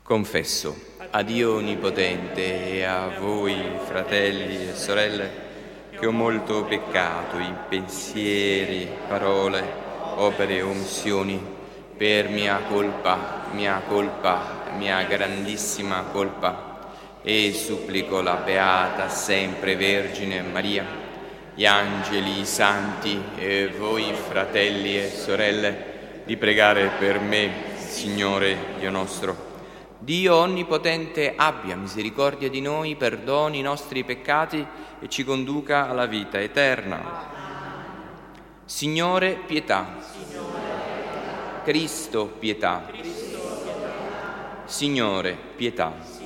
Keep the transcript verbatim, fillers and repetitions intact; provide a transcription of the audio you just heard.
Confesso a Dio Onnipotente e a voi, fratelli e sorelle, che ho molto peccato in pensieri, parole, opere e omissioni, per mia colpa, mia colpa, mia grandissima colpa, e supplico la Beata sempre Vergine Maria, gli angeli, i santi e voi, fratelli e sorelle, di pregare per me, Signore Dio nostro. Dio Onnipotente abbia misericordia di noi, perdoni i nostri peccati e ci conduca alla vita eterna. Signore, pietà. Cristo, pietà. Signore, pietà.